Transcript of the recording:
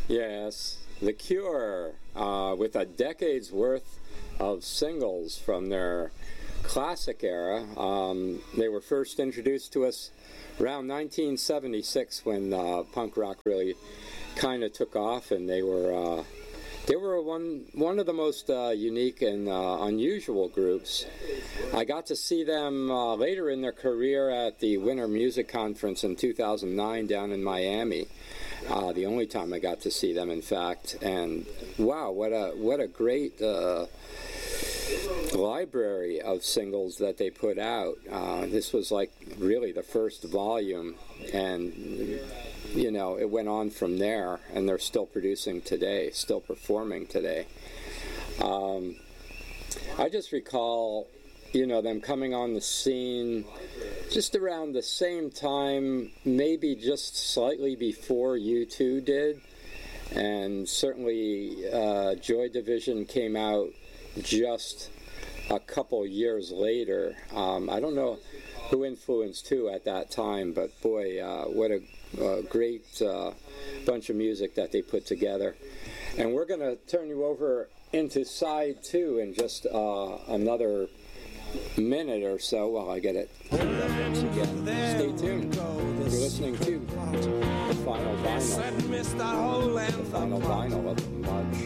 Yes, The Cure, with a decade's worth of singles from their classic era. They were first introduced to us around 1976 when punk rock really kind of took off, and they were one of the most unique and unusual groups. I got to see them later in their career at the Winter Music Conference in 2009 down in Miami. The only time I got to see them, in fact. And wow, what a great library of singles that they put out. This was like really the first volume, and you know, it went on from there, and they're still producing today, still performing today. I just recall, you know, them coming on the scene just around the same time, maybe just slightly before U2 did, and certainly Joy Division came out just a couple years later. I don't know who influenced who at that time, but boy, what a great bunch of music that they put together. And we're going to turn you over into side 2 in just another minute or so while I get it once again. Stay tuned. You're listening to the final vinyl. The final vinyl of March